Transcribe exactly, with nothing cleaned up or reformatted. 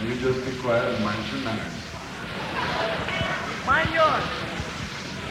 You just be quiet and mind your manners. Mind yours.